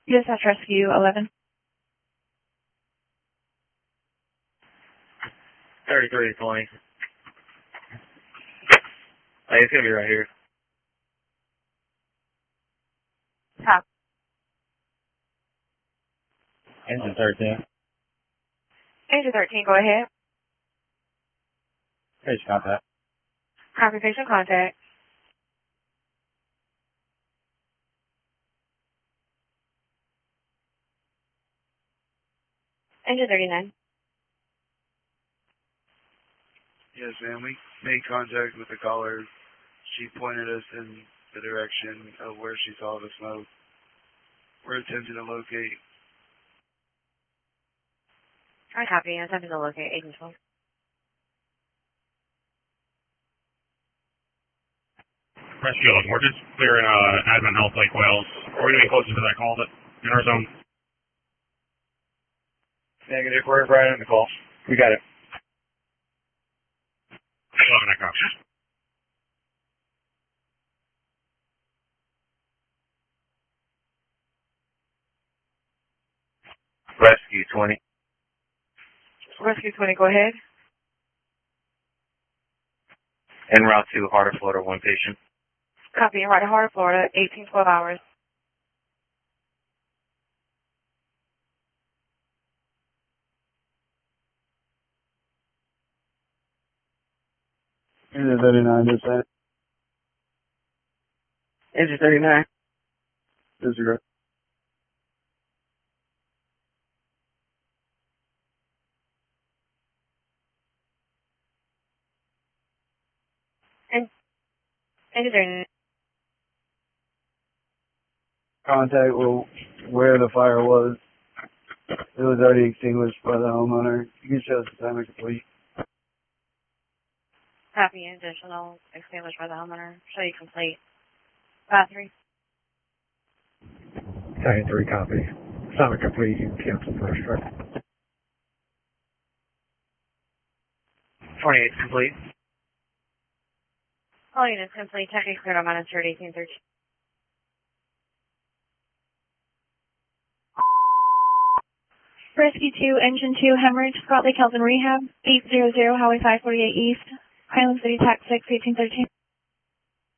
Dispatch Rescue 11. 3320. Hey, it's gonna be right here. Top. Engine 13. Engine 13, go ahead. Page contact. Conversation contact. Engine 39. Yes, ma'am. We made contact with the caller. She pointed us in the direction of where she saw the smoke. We're attempting to locate. I copy. I'm attempting to locate Agent 12. Rescue 11, we're just clearing Advent Health Lake Wales. Are we getting closer to that call in our zone? Negative, we're right on the call. We got it. 11, I copy. Rescue 20. Rescue 20, go ahead. En route to Heart of Florida, one patient. Copy. Right to Heart of Florida, 1812 hours. Engine 39, dispatch. Engine 39. Disregard. Engine 39. Contact where the fire was. It was already extinguished by the homeowner. You can show us the timer complete. Copy. Additional extinguished by the homeowner. Show you complete. 5-3. Second 3 copy. Assignment complete. You can cancel first, right? 28 complete. All units complete. Technically cleared on minus 1813. Rescue 2, Engine 2, hemorrhage, Scott Lake Health and Rehab, 800 Highway 548 East, Highland City, Tax 6, 1813.